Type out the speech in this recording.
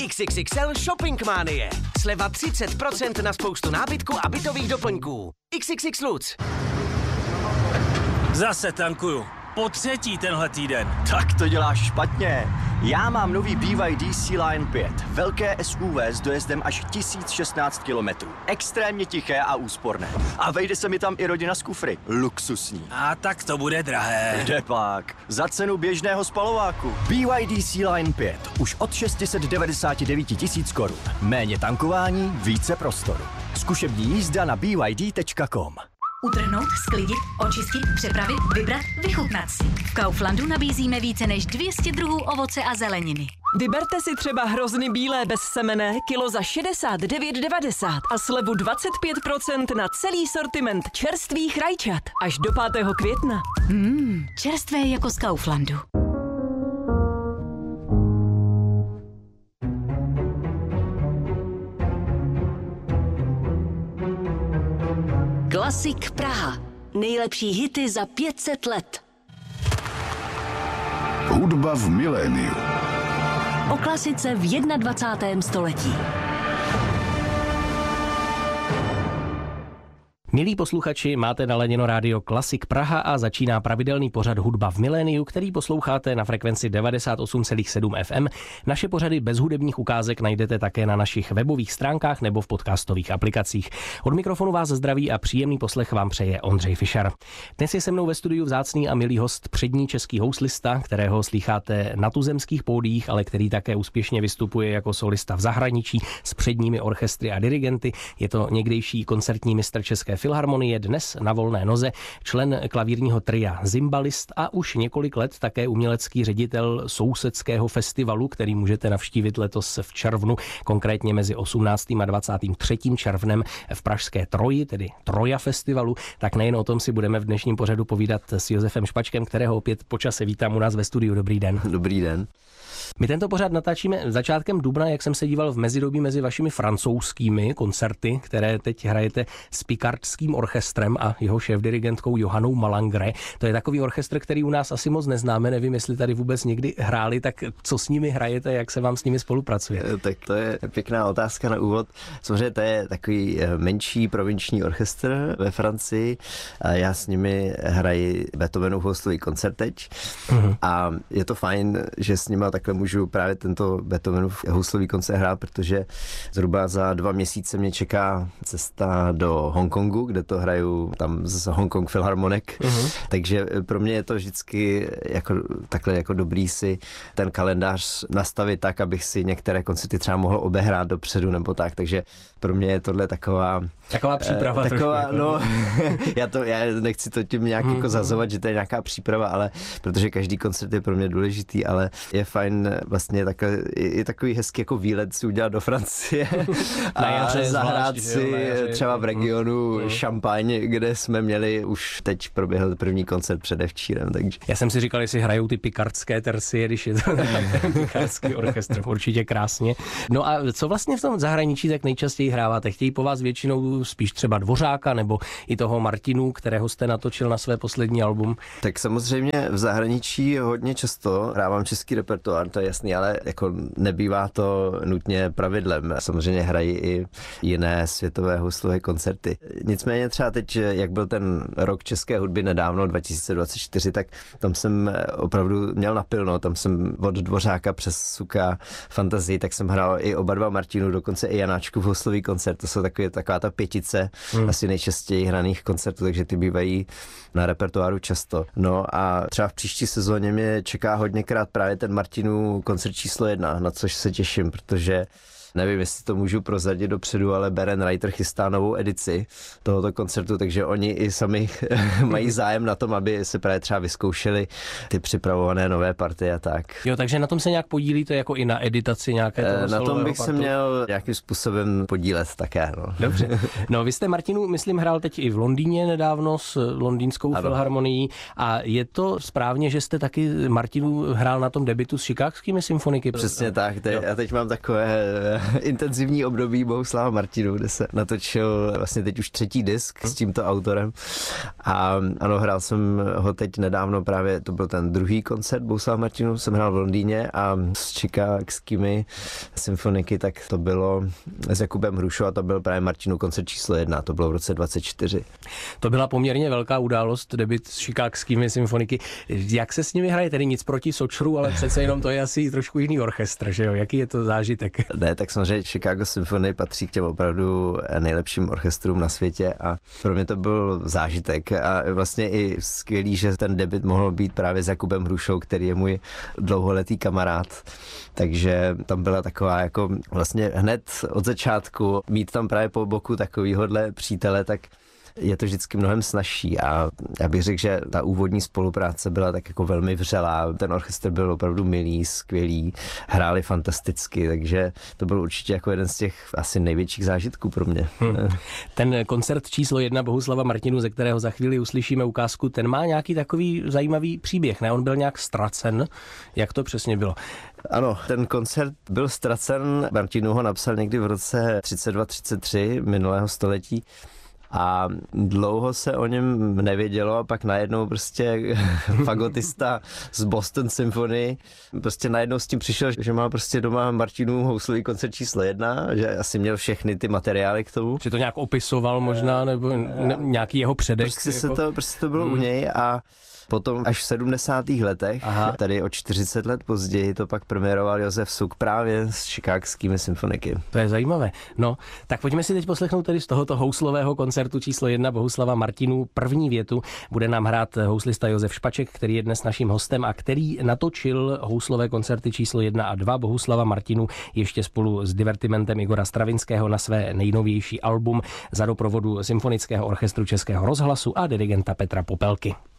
XXXL Shopping Manie. Sleva 30% na spoustu nábytku a bytových doplňků. XXX Lutz. Zase tankuju. Po třetí tenhle týden. Tak to děláš špatně. Já mám nový BYD C-Line 5. Velké SUV s dojezdem až 1016 km. Extrémně tiché a úsporné. A vejde se mi tam i rodina z kufry. Luxusní. A tak to bude drahé. Kde pak? Za cenu běžného spalováku. BYD C-Line 5. Už od 699 000 korun. Méně tankování, více prostoru. Zkušební jízda na byd.com. Utrhnout, sklidit, očistit, přepravit, vybrat, vychutnat si. V Kauflandu nabízíme více než 200 druhů ovoce a zeleniny. Vyberte si třeba hrozny bílé bez semene kilo za 69,90 a slevu 25% na celý sortiment čerstvých rajčat až do 5. května. Čerstvé jako z Kauflandu. Klasik Praha. Nejlepší hity za 500 let. Hudba v miléniu. O klasice v 21. století. Milí posluchači, máte naladěno rádio Klasik Praha a začíná pravidelný pořad Hudba v miléniu, který posloucháte na frekvenci 98,7 FM. Naše pořady bez hudebních ukázek najdete také na našich webových stránkách nebo v podcastových aplikacích. Od mikrofonu vás zdraví a příjemný poslech vám přeje Ondřej Fischer. Dnes je se mnou ve studiu vzácný a milý host, přední český houslista, kterého slýcháte na tuzemských pódiích, ale který také úspěšně vystupuje jako solista v zahraničí s předními orchestry a dirigenty. Je to někdejší koncertní mistr České filharmonie, dnes na volné noze, člen klavírního tria Zimbalist a už několik let také umělecký ředitel Sousedského festivalu, který můžete navštívit letos v červnu, konkrétně mezi 18. a 23. červnem v pražské Troji, tedy Troja festivalu. Tak nejen o tom si budeme v dnešním pořadu povídat s Josefem Špačkem, kterého opět po čase vítám u nás ve studiu. Dobrý den. Dobrý den. My tento pořad natáčíme začátkem dubna, jak jsem se díval v mezidobí mezi vašimi francouzskými koncerty, které teď hrajete s Picardským orchestrem a jeho šéfdirigentkou Johannou Malangre. To je takový orchestr, který u nás asi moc neznáme, nevím, jestli tady vůbec někdy hráli, tak co s nimi hrajete, jak se vám s nimi spolupracuje? Tak to je pěkná otázka na úvod. Samozřejmě to je takový menší provinční orchestr ve Francii. Já s nimi hraji Beethovenův houslový koncert teď a je to fajn, že s nimi takhle můžu právě tento Beethovenův houslový koncert hrát, protože zhruba za 2 měsíce mě čeká cesta do Hongkongu, kde to hraju tam z Hongkong Philharmonic. Takže pro mě je to vždycky takhle jako dobrý si ten kalendář nastavit tak, abych si některé koncerty třeba mohl obehrát dopředu nebo tak. Takže pro mě je tohle taková příprava. Já nechci to tím nějak jako zazovat, že to je nějaká příprava, ale protože každý koncert je pro mě důležitý, ale je fajn vlastně je takový hezký jako výlet si udělat do Francie a zahrát si třeba v regionu Champagne, kde jsme měli, už teď proběhl první koncert předevčírem. Takže. Já jsem si říkal, jestli hrajou ty pikardské tercie, když je to pikardský orchestr, určitě krásně. No a co vlastně v tom zahraničí tak nejčastěji hráváte? Chtějí po vás většinou spíš třeba Dvořáka nebo i toho Martinu, kterého jste natočil na své poslední album? Tak samozřejmě v zahraničí hodně často hrávám český repertoár, to je jasný, ale jako nebývá to nutně pravidlem. Samozřejmě hrají i jiné světové houslové koncerty. Nicméně třeba teď, jak byl ten rok české hudby nedávno, 2024, tak tam jsem opravdu měl napilno, tam jsem od Dvořáka přes Suka, Fantazii, tak jsem hrál i oba dva Martinů, dokonce i Janáčkův houslový koncert, to jsou taková ta 5 asi nejčastěji hraných koncertů, takže ty bývají na repertoáru často. No a třeba v příští sezóně mě čeká hodněkrát právě ten Martinův koncert číslo 1, na což se těším, protože nevím, jestli to můžu prozradit dopředu, ale Berenreiter chystá novou edici tohoto koncertu, takže oni i sami mají zájem na tom, aby se právě třeba vyzkoušeli ty připravované nové partie a tak. Jo, takže na tom se nějak podílíte jako i na editaci nějaké toho na tom bych partu? se měl nějakým způsobem podílet také. No. Dobře. No vy jste, Martinu, myslím, hrál teď i v Londýně nedávno s londýnskou filharmonií a je to správně, že jste taky, Martinu, hrál na tom debutu s chicagskými symfoniky? Přesně tak. Já teď mám takové intenzivní období Bohuslava Martinů, kde se natočil vlastně teď už 3. disk s tímto autorem. A ano, hrál jsem ho teď nedávno, právě to byl ten 2. koncert Bohuslava Martinů, jsem hrál v Londýně a s chicagskými symfoniky, tak to bylo s Jakubem Hrušou a to byl právě Martinů koncert číslo 1, to bylo v roce 24. To byla poměrně velká událost, debut s chicagskými symfoniky. Jak se s nimi hraje? Tedy nic proti Sočru, ale přece jenom to je asi trošku jiný orchestr, že jo? Jaký je to zážitek? Ne, tak samozřejmě Chicago Symphony patří k těm opravdu nejlepším orchestrům na světě a pro mě to byl zážitek a vlastně i skvělý, že ten debut mohl být právě s Jakubem Hrušou, který je můj dlouholetý kamarád. Takže tam byla taková jako vlastně hned od začátku mít tam právě po boku takovýhodle přítele, tak je to vždycky mnohem snazší a já bych řekl, že ta úvodní spolupráce byla tak jako velmi vřelá. Ten orchestr byl opravdu milý, skvělý, hráli fantasticky, takže to byl určitě jako jeden z těch asi největších zážitků pro mě. Ten koncert číslo 1 Bohuslava Martinů, ze kterého za chvíli uslyšíme ukázku, ten má nějaký takový zajímavý příběh, ne? On byl nějak ztracen. Jak to přesně bylo? Ano, ten koncert byl ztracen. Martinů ho napsal někdy v roce 32-33 minulého století. A dlouho se o něm nevědělo a pak najednou prostě fagotista z Boston Symphony prostě najednou s tím přišel, že má prostě doma Martinův houslový koncert číslo 1, že asi měl všechny ty materiály k tomu. Že to nějak opisoval možná, nebo nějaký jeho předek. Prostě to bylo u něj a potom až v 70. letech, tady o 40 let později, to pak premiéroval Josef Suk právě s chicagskými symfoniky. To je zajímavé. No, tak pojďme si teď poslechnout tedy z tohoto houslového koncertu číslo 1 Bohuslava Martinů první větu. Bude nám hrát houslista Josef Špaček, který je dnes naším hostem a který natočil houslové koncerty číslo 1 a 2 Bohuslava Martinů ještě spolu s divertimentem Igora Stravinského na své nejnovější album za doprovodu Symfonického orchestru Českého rozhlasu a dirigenta Petra Popelky.